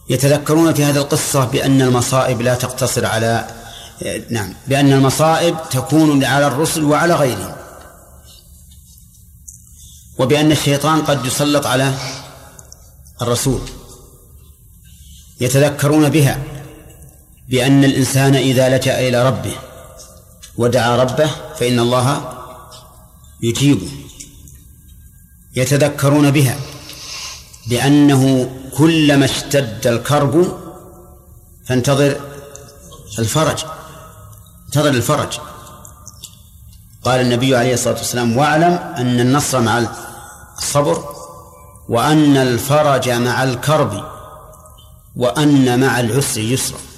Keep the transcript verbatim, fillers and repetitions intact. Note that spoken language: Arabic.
يتذكرون في هذه القصة بأن المصائب لا تقتصر على نعم بأن المصائب تكون على الرسل وعلى غيرهم، وبأن الشيطان قد يسلط على الرسول. يتذكرون بها بأن الإنسان إذا لجأ إلى ربه ودعا ربه فإن الله يجيبه. يتذكرون بها بأنه كلما اشتد الكرب فانتظر الفرج، انتظر الفرج. قال النبي عليه الصلاة والسلام: واعلم أن النصر مع الصبر، وأن الفرج مع الكرب، وأن مع العسر يسرا.